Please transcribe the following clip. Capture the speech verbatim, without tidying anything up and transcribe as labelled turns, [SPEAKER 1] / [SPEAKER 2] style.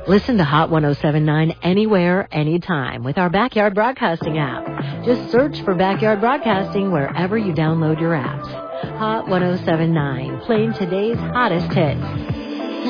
[SPEAKER 1] Listen to Hot ten seventy-nine anywhere, anytime with our Backyard Broadcasting app. Just search for Backyard Broadcasting wherever you download your apps. Hot ten seventy-nine, playing today's hottest hits.